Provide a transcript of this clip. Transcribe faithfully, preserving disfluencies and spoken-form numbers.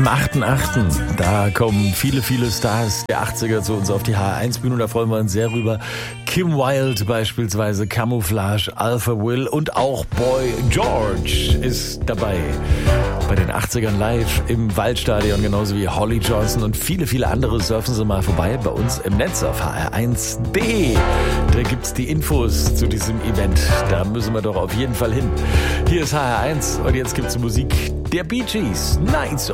Am achten achten da kommen viele, viele Stars der achtziger zu uns auf die H eins Bühne. Da freuen wir uns sehr rüber. Kim Wilde beispielsweise, Camouflage, Alpha Will und auch Boy George ist dabei. Bei den achtzigern live im Waldstadion, genauso wie Holly Johnson und viele, viele andere. Surfen Sie mal vorbei bei uns im Netz auf H R eins punkt de. Da gibt's die Infos zu diesem Event. Da müssen wir doch auf jeden Fall hin. Hier ist H R eins und jetzt gibt's Musik der Bee Gees. Nights